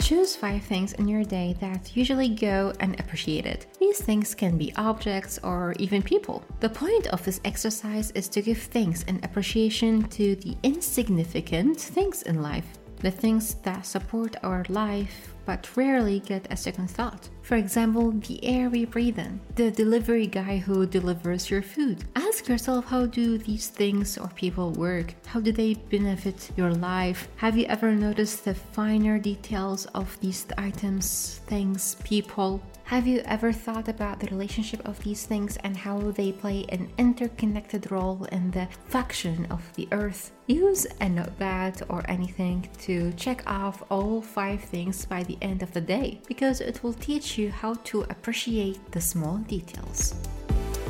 Choose 5 things in your day that usually go unappreciated. These things can be objects or even people. The point of this exercise is to give thanks and appreciation to the insignificant things in life, the things that support our life but rarely get a second thought. For example, the air we breathe in, the delivery guy who delivers your food. Ask yourself, how do these things or people work? How do they benefit your life? Have you ever noticed the finer details of these items, things, people? Have you ever thought about the relationship of these things and how they play an interconnected role in the function of the earth? Use a notepad or anything to check off all 5 things by the end of the day, because it will teach you how to appreciate the small details.